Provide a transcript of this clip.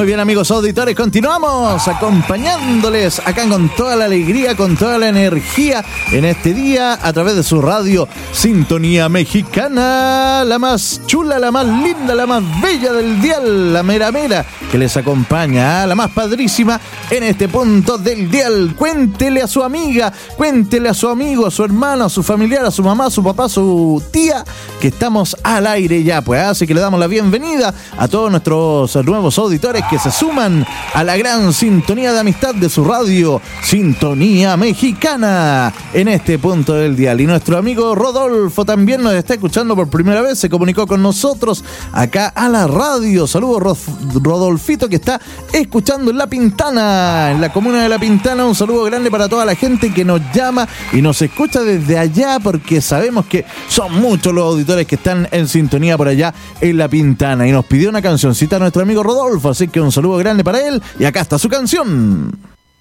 Muy bien, amigos auditores, continuamos acompañándoles acá con toda la alegría, con toda la energía en este día a través de su radio Sintonía Mexicana, la más chula, la más linda, la más bella del dial, la mera mera que les acompaña, la más padrísima en este punto del dial. Cuéntele a su amiga, cuéntele a su amigo, a su hermano, a su familiar, a su mamá, a su papá, a su tía, que estamos al aire ya, pues. Así que le damos la bienvenida a todos nuestros nuevos auditores que se suman a la gran sintonía de amistad de su radio Sintonía Mexicana en este punto del dial. Y nuestro amigo Rodolfo también nos está escuchando por primera vez, se comunicó con nosotros acá a la radio. Saludos, Rodolfito, que está escuchando en La Pintana, en la comuna de La Pintana. Un saludo grande para toda la gente que nos llama y nos escucha desde allá, porque sabemos que son muchos los auditores que están en sintonía por allá en La Pintana. Y nos pidió una cancioncita a nuestro amigo Rodolfo, así que un saludo grande para él y acá está su canción.